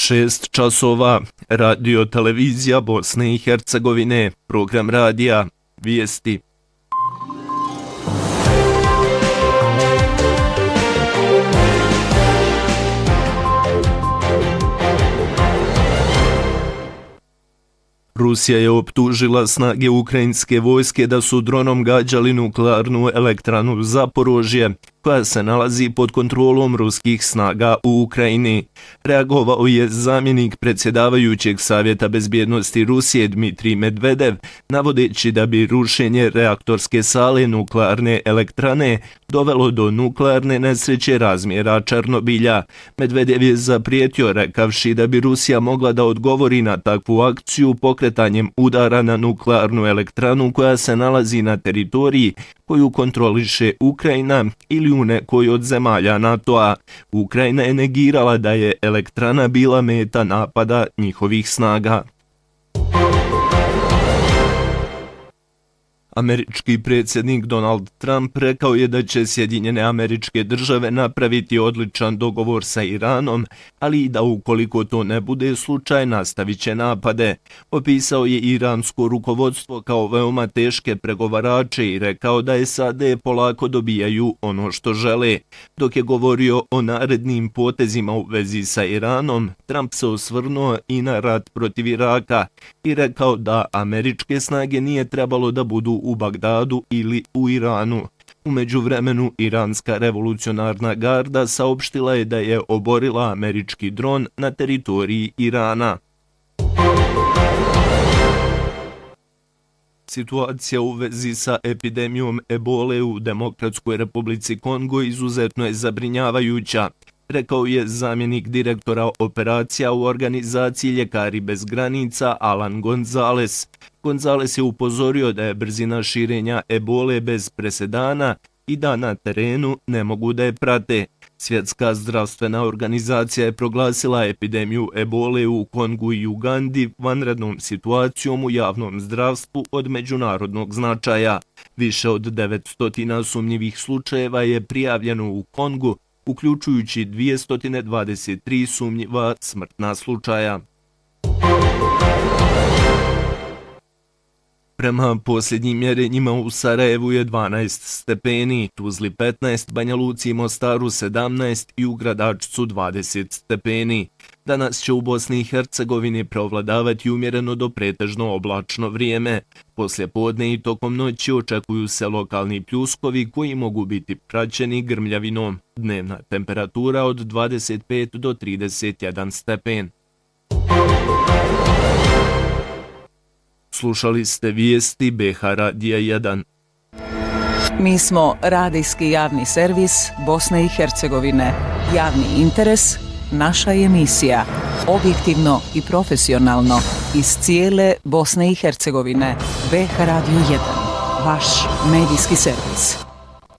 6 časova, radio televizija Bosne i Hercegovine, program radija, vijesti. Rusija je optužila snage ukrajinske vojske da su dronom gađali nuklearnu elektranu Zaporožje, koja se nalazi pod kontrolom ruskih snaga u Ukrajini. Reagovao je zamjenik predsjedavajućeg Savjeta bezbjednosti Rusije Dmitrij Medvedev, navodeći da bi rušenje reaktorske sale nuklearne elektrane dovelo do nuklearne nesreće razmjera Černobilja. Medvedev je zaprijetio rekavši da bi Rusija mogla da odgovori na takvu akciju pokretanjem udara na nuklearnu elektranu koja se nalazi na teritoriji koju kontroliše Ukrajina ili u nekoj od zemalja NATO-a. Ukrajina je negirala da je elektrana bila meta napada njihovih snaga. Američki predsjednik Donald Trump rekao je da će Sjedinjene Američke Države napraviti odličan dogovor sa Iranom, ali i da ukoliko to ne bude slučaj nastavit će napade. Opisao je iransko rukovodstvo kao veoma teške pregovarače i rekao da SAD polako dobijaju ono što žele. Dok je govorio o narednim potezima u vezi sa Iranom, Trump se osvrnuo i na rat protiv Iraka i rekao da američke snage nije trebalo da budu u Bagdadu ili u Iranu. U međuvremenu, Iranska revolucionarna garda saopštila je da je oborila američki dron na teritoriji Irana. Situacija u vezi sa epidemijom ebole u Demokratskoj Republici Kongo izuzetno je zabrinjavajuća, rekao je zamjenik direktora operacija u organizaciji Ljekari bez granica Alan Gonzales. Gonzales je upozorio da je brzina širenja ebole bez presedana i da na terenu ne mogu da je prate. Svjetska zdravstvena organizacija je proglasila epidemiju ebole u Kongu i Ugandi vanrednom situacijom u javnom zdravstvu od međunarodnog značaja. Više od 900 sumnjivih slučajeva je prijavljeno u Kongu, uključujući 223 sumnjiva smrtna slučaja. Prema posljednjim mjerenjima u Sarajevu je 12 stepeni, Tuzli 15, Banja Luci i Mostaru 17 i u Gradačcu 20 stepeni. Danas će u Bosni i Hercegovini preovladavati umjereno do pretežno oblačno vrijeme. Poslije podne i tokom noći očekuju se lokalni pljuskovi koji mogu biti praćeni grmljavinom. Dnevna temperatura od 25 do 31 stepen. Slušali ste vijesti BH Radija 1. Mi smo radijski javni servis Bosne i Hercegovine. Javni interes, naša emisija. Objektivno i profesionalno iz cijele Bosne i Hercegovine. BH Radio 1. Vaš medijski servis.